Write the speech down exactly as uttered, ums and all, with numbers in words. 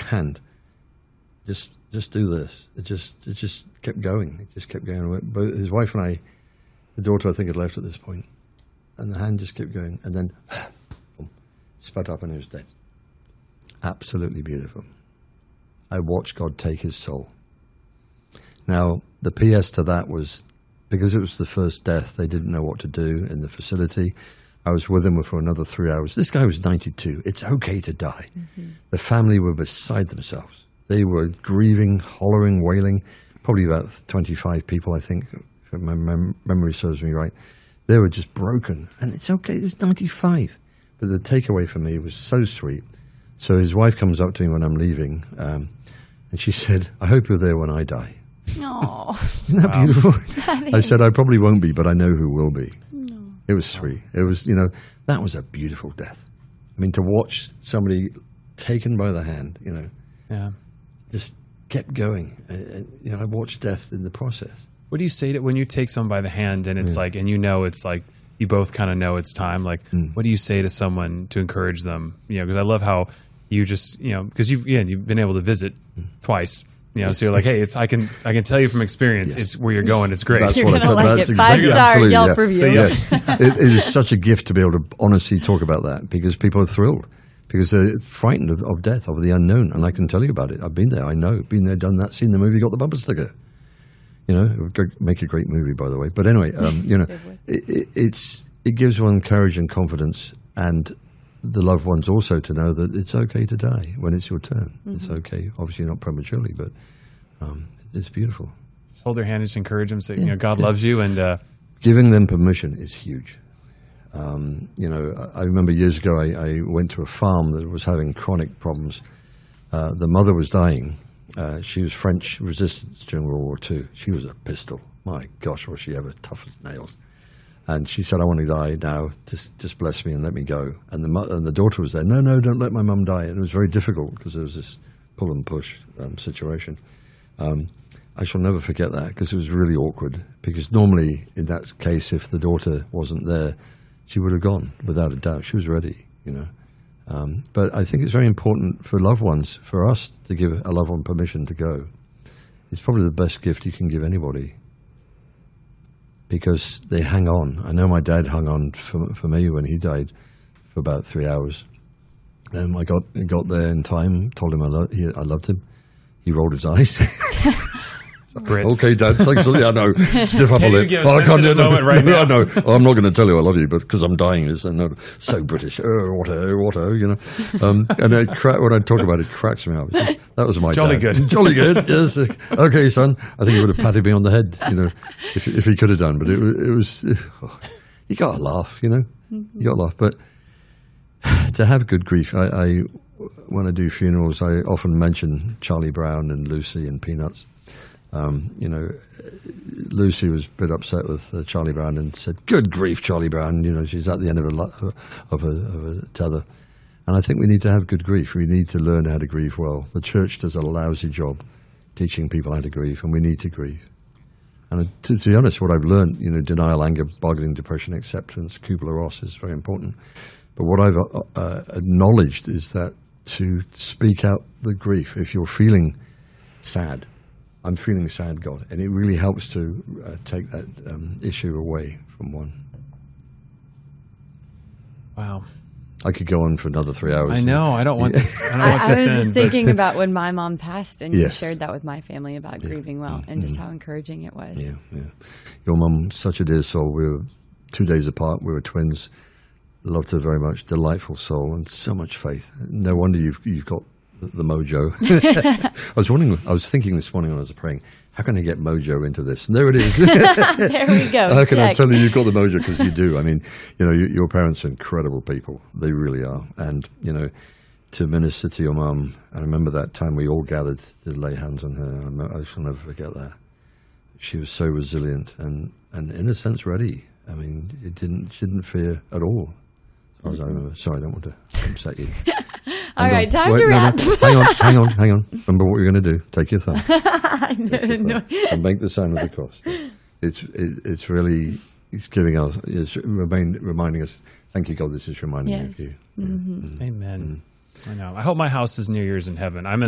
hand, just just do this. It just it just kept going. It just kept going. Both his wife and I, the daughter I think had left at this point, and the hand just kept going, and then boom, spat up and he was dead. Absolutely beautiful. I watched God take his soul. Now, the P S to that was, because it was the first death, they didn't know what to do in the facility. I was with him for another three hours. This guy was ninety-two. It's okay to die. Mm-hmm. The family were beside themselves. They were grieving, hollering, wailing. Probably about twenty-five people, I think, if my mem- memory serves me right. They were just broken. And it's okay, it's ninety-five. But the takeaway for me was so sweet. So his wife comes up to me when I'm leaving, um, and she said, I hope you're there when I die. Aww. Isn't that Wow. beautiful? That I is. said, I probably won't be, but I know who will be. No. It was sweet. It was, you know, that was a beautiful death. I mean, to watch somebody taken by the hand, you know, Yeah. just kept going. Uh, you know, I watched death in the process. What do you say to when you take someone by the hand and it's Yeah. like, and you know, it's like, you both kind of know it's time. Like, Mm. what do you say to someone to encourage them? You know, because I love how you just, you know, because you've, yeah, you've been able to visit twice. You know, so you're like, hey, it's I can I can tell you from experience, Yes. it's where you're going. It's great. That's You're what I gonna tell- like that's it. exactly- Five-star absolutely, Yelp yeah. review. Yes. it, it is such a gift to be able to honestly talk about that, because people are thrilled, because they're frightened of, of death, of the unknown. And I can tell you about it. I've been there. I know. Been there, done that, seen the movie, got the bumper sticker. You know, it would go- make a great movie, by the way. But anyway, um, you know, it, it, it's it gives one courage and confidence, and the loved ones also to know that it's okay to die when it's your turn. Mm-hmm. It's okay. Obviously not prematurely, but um, it's beautiful. Hold their hand, just encourage them. Say, Yeah. you know, God Yeah. loves you, and uh, Giving them permission is huge. Um, you know, I, I remember years ago I, I went to a farm that was having chronic problems. Uh, the mother was dying. Uh, she was French resistance during World War Two. She was a pistol. My gosh, was she ever tough as nails. And she said, I want to die now. Just just bless me and let me go. And the mo- and the daughter was there. No, no, don't let my mum die. And it was very difficult because there was this pull and push um, situation. Um, I shall never forget that, because it was really awkward. Because normally, in that case, if the daughter wasn't there, she would have gone, without a doubt. She was ready, you know. Um, but I think it's very important for loved ones, for us to give a loved one permission to go. It's probably the best gift you can give anybody, because they hang on. I know my dad hung on for, for me when he died for about three hours. And I got got there in time, told him I, lo- he, I loved him. He rolled his eyes. Brits. Okay, Dad, thanks. a lot. Yeah, no, stiff upper Can you lip. give a Oh, I can't do sensitive no, moment right no, now? no, oh, I'm not going to tell you I love you, but because I'm dying. It's uh, no, so British. Oh, what a, what a, you know. Um, and it cra- when I talk about it, it cracks me up. It's just- that was my Jolly dad. good. Jolly good. Yes. Okay, son. I think he would have patted me on the head, you know, if if he could have done. But it, was- it was, oh, you got to laugh, you know. You got to laugh. But to have good grief, I, I when I do funerals, I often mention Charlie Brown and Lucy and Peanuts. Um, you know, Lucy was a bit upset with uh, Charlie Brown and said, "Good grief, Charlie Brown!" You know, she's at the end of a lo- of a, of a tether. And I think we need to have good grief. We need to learn how to grieve well. The church does a lousy job teaching people how to grieve, and we need to grieve. And to, to be honest, what I've learned, you know, denial, anger, bargaining, depression, acceptance, Kubler-Ross is very important. But what I've uh, uh, acknowledged is that to speak out the grief, if you're feeling sad, I'm feeling sad, God. And it really helps to uh, take that um, issue away from one. Wow. I could go on for another three hours. I know. I don't want this. I don't want I, I this was just in. thinking about when my mom passed, and you Yes. shared that with my family about grieving well, and just how encouraging it was. Yeah, yeah. Your mum, such a dear soul. We were two days apart. We were twins. Loved her very much. Delightful soul and so much faith. No wonder you've you've got the, the mojo. I was wondering. I was thinking this morning when I was praying, how can I get mojo into this? And there it is. There we go. How can I Check. tell you you've got the mojo? Because you do. I mean, you know, you, your parents are incredible people. They really are. And, you know, to minister to your mum, I remember that time we all gathered to lay hands on her. I mo- I shall never forget that. She was so resilient and, and in a sense, ready. I mean, it didn't, she didn't fear at all. As far as I remember. Sorry, I don't want to upset you. All Hang right, on. time Wait, to no, no. wrap. Hang on, hang on, hang on. Remember what you're going to do. Take your thumb. no, Take your no. thumb and make the sign of the cross. It's it, it's really it's giving us it's remain, reminding us. Thank you, God. This is reminding me Yes. of you. Mm-hmm. Amen. I know. I hope my house is near yours in heaven. I'm in